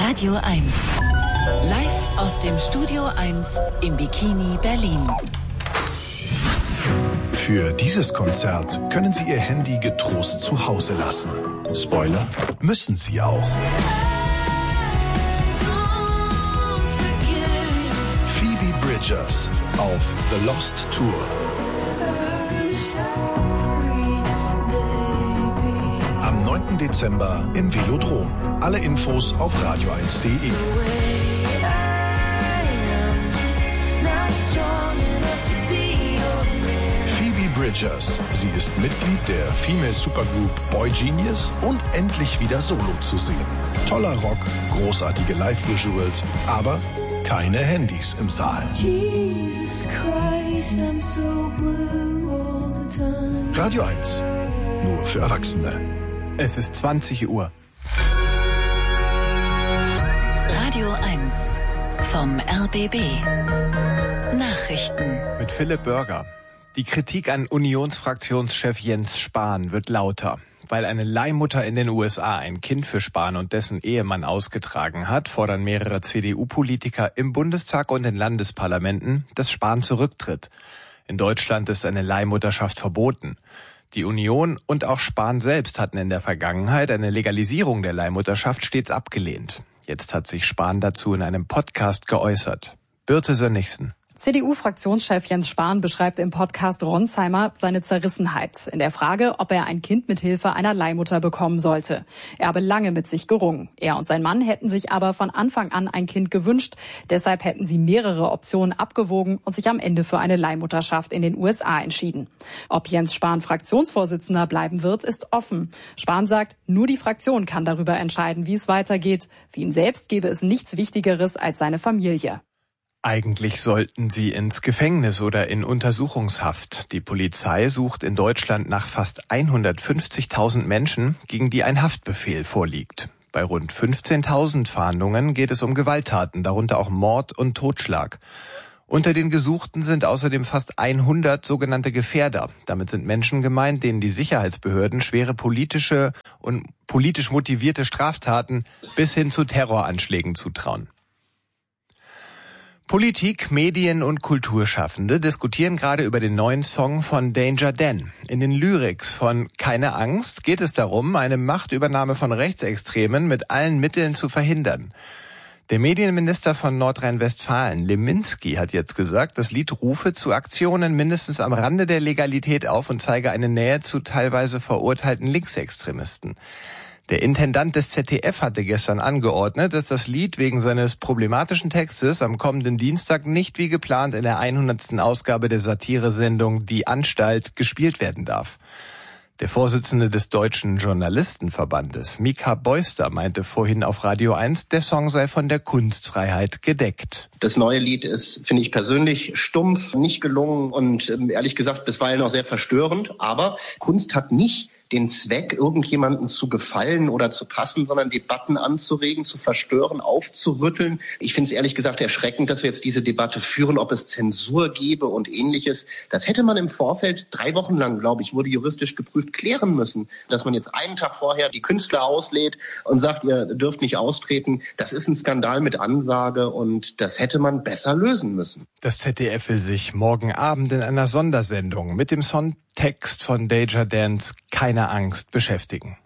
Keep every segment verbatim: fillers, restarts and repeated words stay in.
Radio eins. Live aus dem Studio eins im Bikini Berlin. Für dieses Konzert können Sie Ihr Handy getrost zu Hause lassen. Spoiler, müssen Sie auch. Phoebe Bridgers auf The Lost Tour. Am neunten Dezember im Velodrom. Alle Infos auf radio eins punkt de. Phoebe Bridgers. Sie ist Mitglied der Female Supergroup Boy Genius und endlich wieder solo zu sehen. Toller Rock, großartige Live-Visuals, aber keine Handys im Saal. Radio eins. Nur für Erwachsene. Es ist zwanzig Uhr. Radio eins vom R B B. Nachrichten. Mit Philipp Börger. Die Kritik an Unionsfraktionschef Jens Spahn wird lauter. Weil eine Leihmutter in den U S A ein Kind für Spahn und dessen Ehemann ausgetragen hat, fordern mehrere C D U-Politiker im Bundestag und in Landesparlamenten, dass Spahn zurücktritt. In Deutschland ist eine Leihmutterschaft verboten. Die Union und auch Spahn selbst hatten in der Vergangenheit eine Legalisierung der Leihmutterschaft stets abgelehnt. Jetzt hat sich Spahn dazu in einem Podcast geäußert. Birte Sönnigsen. C D U-Fraktionschef Jens Spahn beschreibt im Podcast Ronsheimer seine Zerrissenheit in der Frage, ob er ein Kind mit Hilfe einer Leihmutter bekommen sollte. Er habe lange mit sich gerungen. Er und sein Mann hätten sich aber von Anfang an ein Kind gewünscht. Deshalb hätten sie mehrere Optionen abgewogen und sich am Ende für eine Leihmutterschaft in den U S A entschieden. Ob Jens Spahn Fraktionsvorsitzender bleiben wird, ist offen. Spahn sagt, nur die Fraktion kann darüber entscheiden, wie es weitergeht. Für ihn selbst gäbe es nichts Wichtigeres als seine Familie. Eigentlich sollten sie ins Gefängnis oder in Untersuchungshaft. Die Polizei sucht in Deutschland nach fast hundertfünfzigtausend Menschen, gegen die ein Haftbefehl vorliegt. Bei rund fünfzehntausend Fahndungen geht es um Gewalttaten, darunter auch Mord und Totschlag. Unter den Gesuchten sind außerdem fast hundert sogenannte Gefährder. Damit sind Menschen gemeint, denen die Sicherheitsbehörden schwere politische und politisch motivierte Straftaten bis hin zu Terroranschlägen zutrauen. Politik, Medien und Kulturschaffende diskutieren gerade über den neuen Song von Danger Dan. In den Lyrics von Keine Angst geht es darum, eine Machtübernahme von Rechtsextremen mit allen Mitteln zu verhindern. Der Medienminister von Nordrhein-Westfalen, Leminski, hat jetzt gesagt, das Lied rufe zu Aktionen mindestens am Rande der Legalität auf und zeige eine Nähe zu teilweise verurteilten Linksextremisten. Der Intendant des Z D F hatte gestern angeordnet, dass das Lied wegen seines problematischen Textes am kommenden Dienstag nicht wie geplant in der hundertsten Ausgabe der Satiresendung Die Anstalt gespielt werden darf. Der Vorsitzende des Deutschen Journalistenverbandes, Mika Beuster, meinte vorhin auf Radio eins, der Song sei von der Kunstfreiheit gedeckt. Das neue Lied ist, finde ich persönlich, stumpf, nicht gelungen und ehrlich gesagt bisweilen auch sehr verstörend. Aber Kunst hat nicht den Zweck, irgendjemandem zu gefallen oder zu passen, sondern Debatten anzuregen, zu verstören, aufzurütteln. Ich finde es ehrlich gesagt erschreckend, dass wir jetzt diese Debatte führen, ob es Zensur gäbe und Ähnliches. Das hätte man im Vorfeld, drei Wochen lang, glaube ich, wurde juristisch geprüft, klären müssen. Dass man jetzt einen Tag vorher die Künstler auslädt und sagt, ihr dürft nicht austreten, das ist ein Skandal mit Ansage und das hätte man besser lösen müssen. Das Z D F will sich morgen Abend in einer Sondersendung mit dem Songtext von Danger Dans Keine Angst beschäftigen.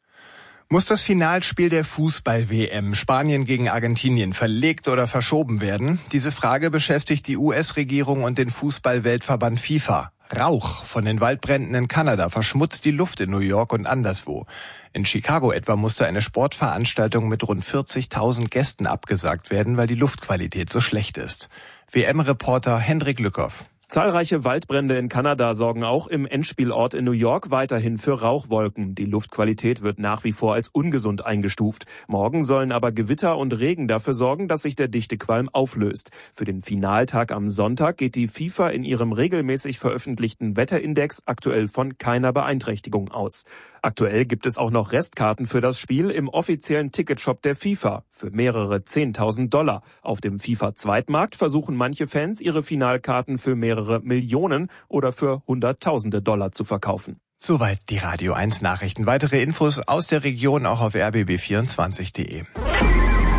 Muss das Finalspiel der Fußball-W M Spanien gegen Argentinien verlegt oder verschoben werden? Diese Frage beschäftigt die U S-Regierung und den Fußball-Weltverband FIFA. Rauch von den Waldbränden in Kanada verschmutzt die Luft in New York und anderswo. In Chicago etwa musste eine Sportveranstaltung mit rund vierzigtausend Gästen abgesagt werden, weil die Luftqualität so schlecht ist. W M-Reporter Hendrik Lückhoff. Zahlreiche Waldbrände in Kanada sorgen auch im Endspielort in New York weiterhin für Rauchwolken. Die Luftqualität wird nach wie vor als ungesund eingestuft. Morgen sollen aber Gewitter und Regen dafür sorgen, dass sich der dichte Qualm auflöst. Für den Finaltag am Sonntag geht die FIFA in ihrem regelmäßig veröffentlichten Wetterindex aktuell von keiner Beeinträchtigung aus. Aktuell gibt es auch noch Restkarten für das Spiel im offiziellen Ticketshop der FIFA für mehrere zehntausend Dollar. Auf dem FIFA-Zweitmarkt versuchen manche Fans, ihre Finalkarten für mehrere Millionen oder für Hunderttausende Dollar zu verkaufen. Soweit die Radio eins Nachrichten. Weitere Infos aus der Region auch auf r b b vierundzwanzig punkt de.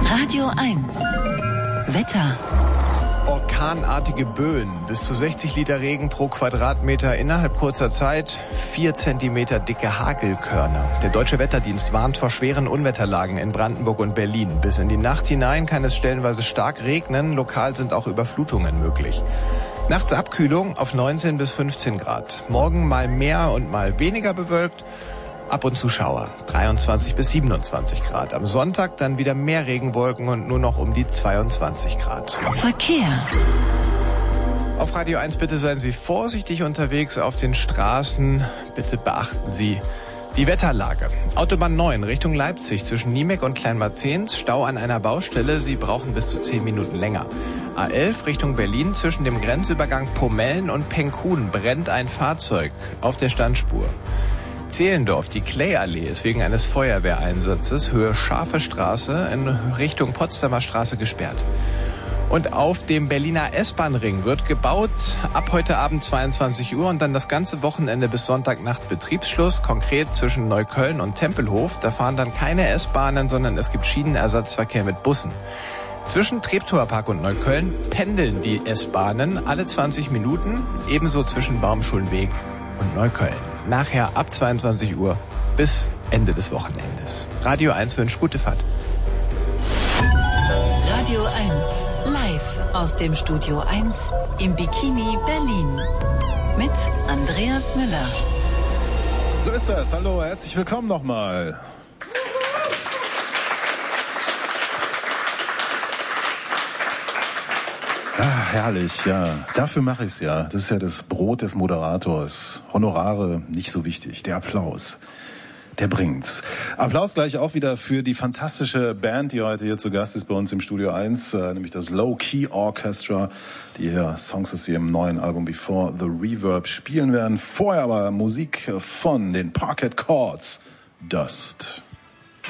Radio eins. Wetter. Orkanartige Böen, bis zu sechzig Liter Regen pro Quadratmeter innerhalb kurzer Zeit, vier Zentimeter dicke Hagelkörner. Der Deutsche Wetterdienst warnt vor schweren Unwetterlagen in Brandenburg und Berlin. Bis in die Nacht hinein kann es stellenweise stark regnen, lokal sind auch Überflutungen möglich. Nachts Abkühlung auf neunzehn bis fünfzehn Grad. Morgen mal mehr und mal weniger bewölkt. Ab und zu Schauer, dreiundzwanzig bis siebenundzwanzig Grad. Am Sonntag dann wieder mehr Regenwolken und nur noch um die zweiundzwanzig Grad. Verkehr. Auf Radio eins bitte seien Sie vorsichtig unterwegs auf den Straßen. Bitte beachten Sie die Wetterlage. Autobahn neun Richtung Leipzig zwischen Niemek und Kleinmarzens. Stau an einer Baustelle. Sie brauchen bis zu zehn Minuten länger. A elf Richtung Berlin zwischen dem Grenzübergang Pomellen und Penkhuhn brennt ein Fahrzeug auf der Standspur. Zehlendorf, die Clay-Allee ist wegen eines Feuerwehreinsatzes Höhe Scharfe Straße in Richtung Potsdamer Straße gesperrt. Und auf dem Berliner S-Bahn-Ring wird gebaut ab heute Abend zweiundzwanzig Uhr und dann das ganze Wochenende bis Sonntagnacht Betriebsschluss, konkret zwischen Neukölln und Tempelhof. Da fahren dann keine S-Bahnen, sondern es gibt Schienenersatzverkehr mit Bussen. Zwischen Treptower Park und Neukölln pendeln die S-Bahnen alle zwanzig Minuten, ebenso zwischen Baumschulenweg und Neukölln. Nachher ab zweiundzwanzig Uhr bis Ende des Wochenendes. Radio eins wünscht gute Fahrt. Radio eins, live aus dem Studio eins im Bikini Berlin. Mit Andreas Müller. So ist das. Hallo, herzlich willkommen nochmal. Ah, herrlich, ja. Dafür mache ich es ja. Das ist ja das Brot des Moderators. Honorare nicht so wichtig. Der Applaus, der bringt's. Applaus gleich auch wieder für die fantastische Band, die heute hier zu Gast ist bei uns im Studio eins, äh, nämlich das Low Key Orchestra, die hier Songs aus ihrem neuen Album Before the Reverb spielen werden. Vorher aber Musik von den Parquet Chords, Dust.